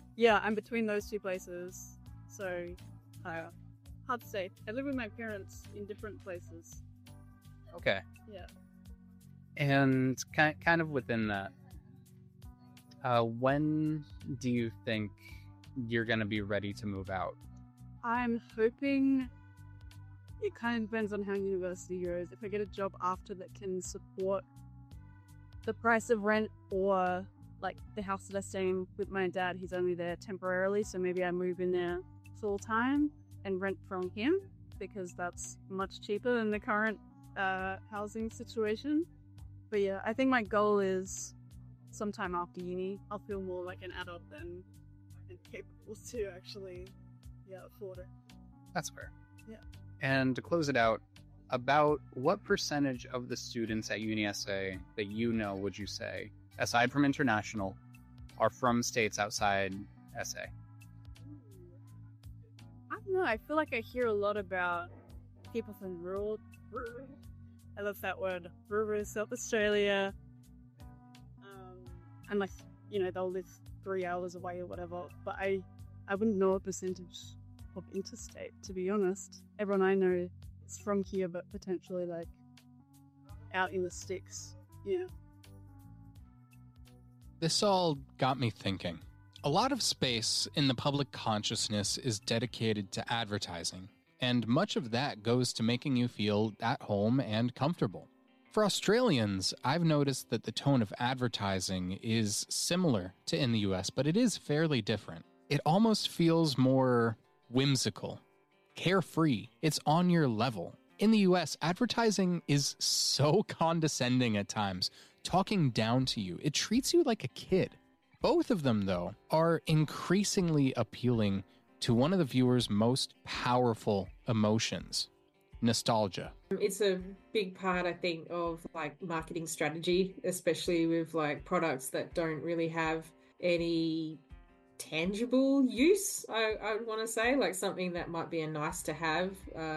Yeah, I'm between those two places. So, hard to say. I live with my parents in different places. Okay. Yeah. And kind of within that, when do you think you're going to be ready to move out? I'm hoping it kind of depends on how university goes. If I get a job after that can support the price of rent, or like the house that I stay in with my dad, he's only there temporarily, so maybe I move in there full time and rent from him because that's much cheaper than the current housing situation. But yeah, I think my goal is sometime after uni, I'll feel more like an adult and capable to actually afford it. That's fair. Yeah. And to close it out, about what percentage of the students at UniSA that you know would you say, aside from international, are from states outside SA? I don't know. I feel like I hear a lot about people from rural. I love that word. Rural South Australia. And like, they'll live 3 hours away or whatever. But I wouldn't know a percentage of interstate, to be honest. Everyone I know is from here, but potentially like out in the sticks. Yeah. This all got me thinking. A lot of space in the public consciousness is dedicated to advertising, and much of that goes to making you feel at home and comfortable. For Australians, I've noticed that the tone of advertising is similar to in the US, but it is fairly different. It almost feels more whimsical, carefree. It's on your level. In the US, advertising is so condescending at times, talking down to you. It treats you like a kid. Both of them, though, are increasingly appealing to one of the viewer's most powerful emotions, nostalgia. It's a big part, I think, of like marketing strategy, especially with like products that don't really have any tangible use. I would want to say, like something that might be a nice to have.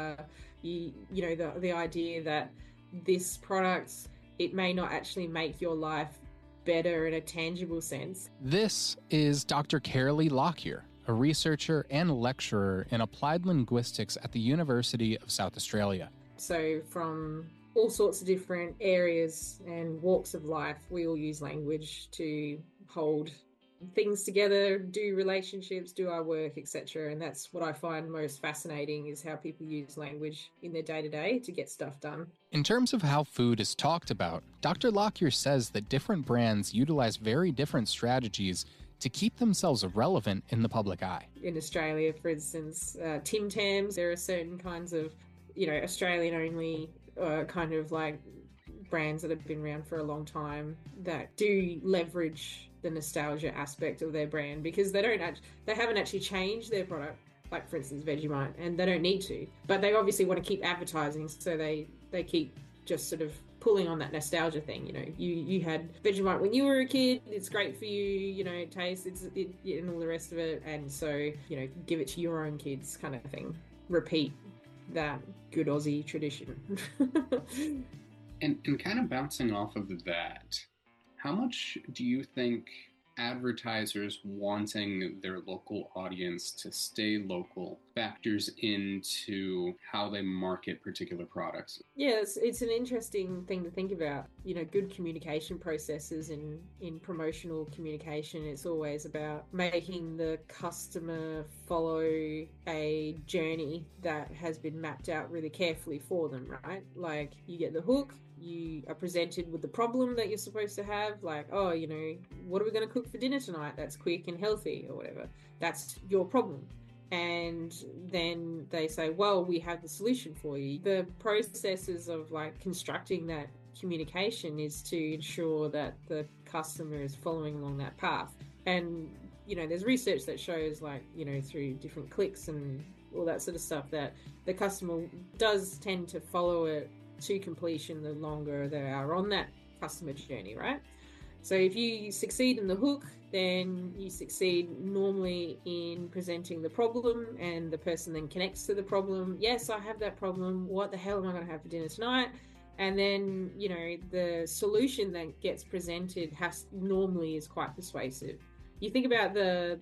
The idea that this product, it may not actually make your life better in a tangible sense. This is Dr. Carolee Lockyer, a researcher and lecturer in applied linguistics at the University of South Australia. So from all sorts of different areas and walks of life, we all use language to hold things together, do relationships, do our work, etc. And that's what I find most fascinating, is how people use language in their day-to-day to get stuff done. In terms of how food is talked about, Dr. Lockyer says that different brands utilize very different strategies to keep themselves relevant in the public eye. In Australia, for instance, Tim Tams, there are certain kinds of, Australian-only kind of like brands that have been around for a long time that do leverage the nostalgia aspect of their brand, because they haven't actually changed their product, like for instance Vegemite, and they don't need to, but they obviously want to keep advertising, so they keep just sort of pulling on that nostalgia thing. You had Vegemite when you were a kid, it's great for you, it tastes, and all the rest of it, and so give it to your own kids, kind of thing. Repeat that good Aussie tradition. And kind of bouncing off of that, how much do you think advertisers wanting their local audience to stay local factors into how they market particular products? Yeah, it's an interesting thing to think about. Good communication processes in promotional communication, it's always about making the customer follow a journey that has been mapped out really carefully for them, right? Like, you get the hook, you are presented with the problem that you're supposed to have, like, what are we going to cook for dinner tonight that's quick and healthy, or whatever. That's your problem. And then they say, well, we have the solution for you. The processes of like constructing that communication is to ensure that the customer is following along that path. And there's research that shows, like, through different clicks and all that sort of stuff, that the customer does tend to follow it to completion the longer they are on that customer journey, right? So if you succeed in the hook, then you succeed normally in presenting the problem, and the person then connects to the problem. Yes, I have that problem. What the hell am I going to have for dinner tonight? And then, the solution that gets presented normally is quite persuasive. You think about the